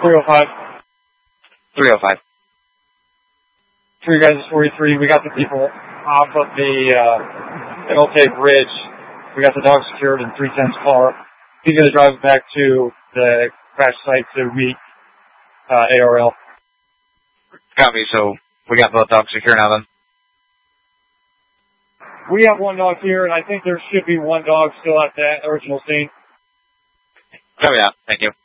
305. 305. Three guys is 43. We got the people off of the MLK Bridge. We got the dog secured in 310's car. He's going to drive back to the crash site to meet ARL. Copy, so we got both dogs secure now then? We have one dog here, and I think there should be one dog still at that original scene. Copy that. Thank you.